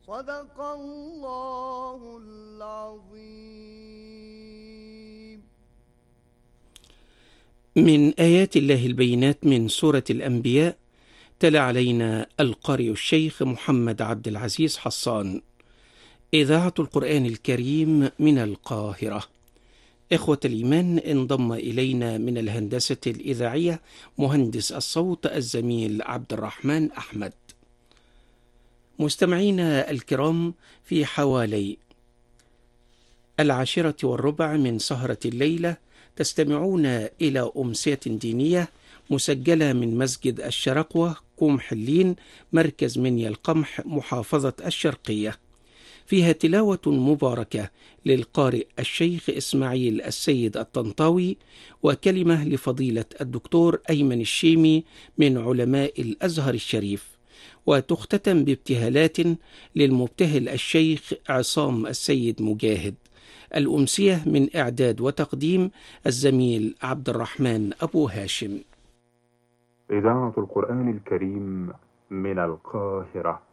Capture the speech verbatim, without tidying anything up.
صدق الله العظيم. من آيات الله البينات من سورة الأنبياء. تلا علينا القارئ الشيخ محمد عبد العزيز حصان. إذاعة القرآن الكريم من القاهرة. إخوة الإيمان، انضم إلينا من الهندسة الإذاعية مهندس الصوت الزميل عبد الرحمن أحمد. مستمعينا الكرام، في حوالي العاشرة والربع من سهرة الليلة تستمعون إلى أمسية دينية مسجلة من مسجد الشرقوة كوم حلين، مركز منيا القمح، محافظة الشرقية، فيها تلاوة مباركة للقارئ الشيخ إسماعيل السيد الطنطاوي، وكلمة لفضيلة الدكتور أيمن الشيمي من علماء الأزهر الشريف، وتختتم بابتهالات للمبتهل الشيخ عصام السيد مجاهد. الأمسية من إعداد وتقديم الزميل عبد الرحمن أبو هاشم. إذاعة القرآن الكريم من القاهرة.